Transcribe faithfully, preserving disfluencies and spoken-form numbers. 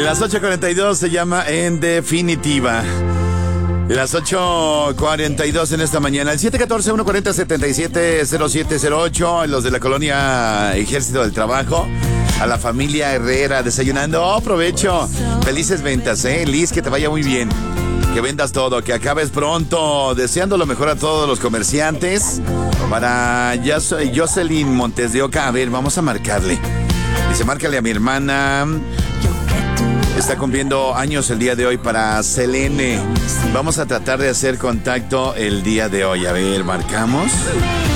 Las ocho cuarenta y dos se llama En Definitiva. Las ocho cuarenta y dos en esta mañana. El siete uno cuatro, uno cuatro cero, siete siete cero siete cero ocho. Los de la colonia Ejército del Trabajo. A la familia Herrera desayunando. ¡Oh, provecho! Felices ventas, ¿eh? Liz, que te vaya muy bien. Que vendas todo, que acabes pronto. Deseando lo mejor a todos los comerciantes. Para Yos- Jocelyn Montes de Oca. A ver, vamos a marcarle. Dice, márcale a mi hermana. Está cumpliendo años el día de hoy para Selene. Vamos a tratar de hacer contacto el día de hoy. A ver, marcamos.